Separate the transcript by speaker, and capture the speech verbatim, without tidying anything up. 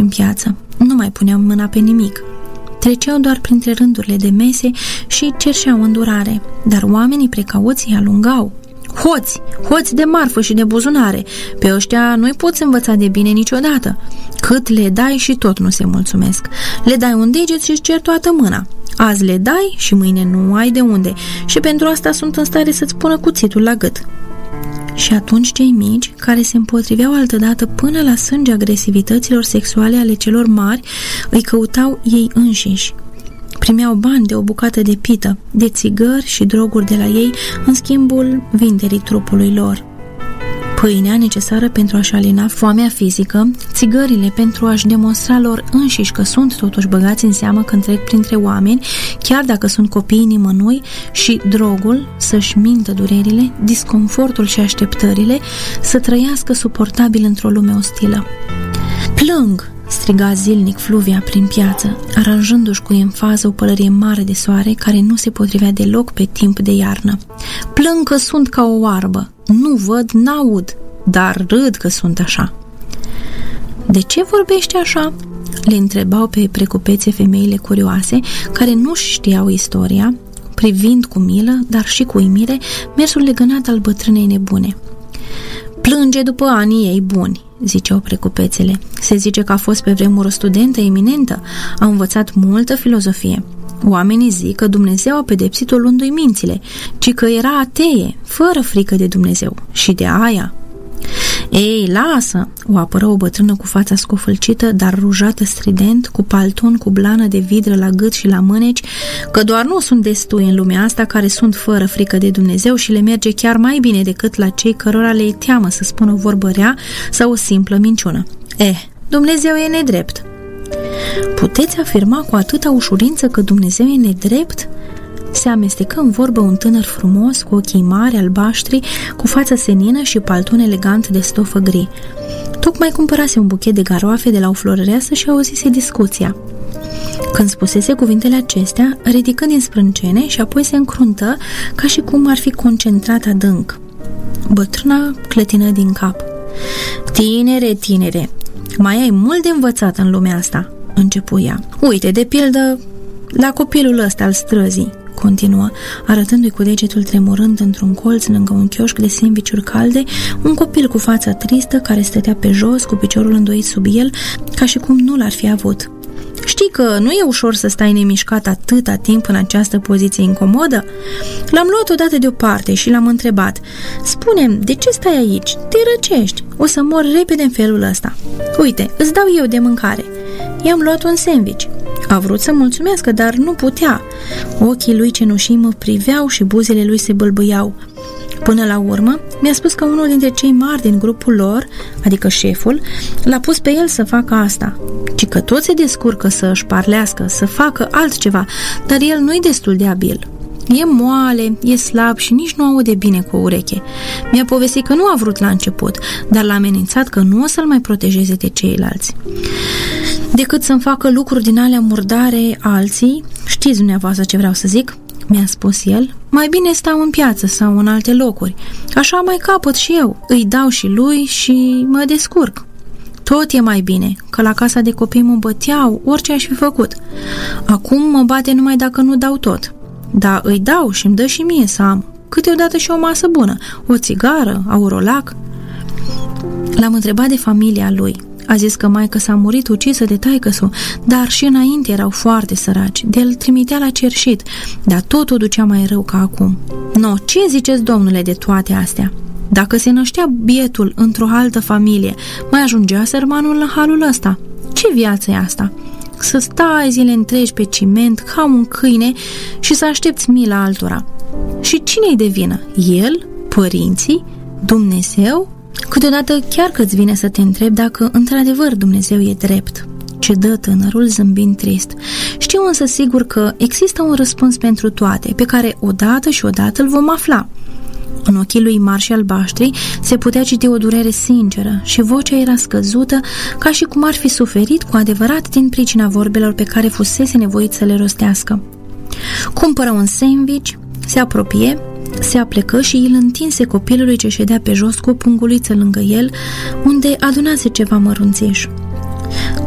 Speaker 1: prin piață. Nu mai puneau mâna pe nimic. Treceau doar printre rândurile de mese și cerșeau îndurare, dar oamenii precauți îi alungau. Hoți, hoți de marfă și de buzunare, pe ăștia nu-i poți învăța de bine niciodată. Cât le dai și tot nu se mulțumesc. Le dai un deget și îți cer toată mâna. Azi le dai și mâine nu ai de unde și pentru asta sunt în stare să-ți pună cuțitul la gât. Și atunci cei mici, care se împotriveau altădată până la sânge agresivităților sexuale ale celor mari, îi căutau ei înșiși. Primeau bani de o bucată de pită, de țigări și droguri de la ei în schimbul vinderii trupului lor. Pâinea necesară pentru a-și alina foamea fizică, țigările pentru a-și demonstra lor înșiși că sunt totuși băgați în seamă când trec printre oameni, chiar dacă sunt copiii nimănui, și drogul să-și mintă durerile, disconfortul și așteptările, să trăiască suportabil într-o lume ostilă. Plâng! Striga zilnic Fluvia prin piață, aranjându-și cu emfază o pălărie mare de soare care nu se potrivea deloc pe timp de iarnă. Plâng că sunt ca o oarbă, nu văd, n-aud, dar râd că sunt așa. De ce vorbești așa? Le întrebau pe precupețe femeile curioase, care nu știau istoria, privind cu milă, dar și cu uimire, mersul legănat al bătrânei nebune. Plânge după anii ei buni, ziceau precupețele. Se zice că a fost pe vremuri o studentă eminentă, a învățat multă filozofie. Oamenii zic că Dumnezeu a pedepsit-o luându-i mințile, ci că era atee, fără frică de Dumnezeu. Și de aia... Ei, lasă! O apără o bătrână cu fața scofâlcită, dar rujată strident, cu palton, cu blană de vidră la gât și la mâneci, că doar nu sunt destui în lumea asta care sunt fără frică de Dumnezeu și le merge chiar mai bine decât la cei cărora le e teamă să spună o vorbă rea sau o simplă minciună. Eh, Dumnezeu e nedrept. Puteți afirma cu atâta ușurință că Dumnezeu e nedrept? Se amestecă în vorbă un tânăr frumos, cu ochii mari, albaștri, cu față senină și palton elegant de stofă gri. Tocmai cumpărase un buchet de garoafe de la o florăreasă și auzise discuția. Când spusese cuvintele acestea, ridică din sprâncene și apoi se încruntă ca și cum ar fi concentrat adânc. Bătrâna clătină din cap. Tinere, tinere, mai ai mult de învățat în lumea asta, începu ea. Uite, de pildă, la copilul ăsta al străzii, continuă, arătându-i cu degetul tremurând într-un colț lângă un chioșc de sandvișuri calde, un copil cu fața tristă care stătea pe jos, cu piciorul îndoit sub el, ca și cum nu l-ar fi avut. Știi că nu e ușor să stai nemișcat atâta timp în această poziție incomodă? L-am luat odată deoparte și l-am întrebat: spune-mi, de ce stai aici? Te răcești, o să mor repede în felul ăsta. Uite, îți dau eu de mâncare. I-am luat un sandwich. A vrut să mulțumească, dar nu putea. Ochii lui cenușii mă priveau și buzele lui se bâlbâiau. Până la urmă, mi-a spus că unul dintre cei mari din grupul lor, adică șeful, l-a pus pe el să facă asta, ci că tot se descurcă să își parlească, să facă altceva, dar el nu-i destul de abil. E moale, e slab și nici nu aude bine cu o ureche. Mi-a povestit că nu a vrut la început, dar l-a amenințat că nu o să-l mai protejeze de ceilalți. Decât să-mi facă lucruri din alea murdare alții, știți dumneavoastră ce vreau să zic? Mi-a spus el, mai bine stau în piață sau în alte locuri. Așa mai capăt și eu, îi dau și lui și mă descurc. Tot e mai bine, că la casa de copii mă băteau, orice aș fi făcut. Acum mă bate numai dacă nu dau tot. Dar îi dau și îmi dă și mie să am. Câteodată și o masă bună, o țigară, aurolac. L-am întrebat de familia lui. A zis că maică s-a murit ucisă de taică-su, dar și înainte erau foarte săraci. De-l trimitea la cerșit, dar tot o ducea mai rău ca acum. No, ce ziceți, domnule, de toate astea? Dacă se năștea bietul într-o altă familie, mai ajungea sărmanul în halul ăsta? Ce viață e asta? Să stai zile întregi pe ciment ca un câine și să aștepți mila altora. Și cine-i de vină? El? Părinții? Dumnezeu? Câteodată chiar că-ți vine să te întrebi dacă într-adevăr Dumnezeu e drept. Cedă tânărul zâmbind trist. Știu însă sigur că există un răspuns pentru toate, pe care odată și odată îl vom afla. În ochii lui mari și albaștri se putea citi o durere sinceră și vocea era scăzută, ca și cum ar fi suferit cu adevărat din pricina vorbelor pe care fusese nevoit să le rostească. Cumpără un sandwich, se apropie, se aplecă și îl întinse copilului ce ședea pe jos cu o punguliță lângă el, unde adunase ceva mărunțiș.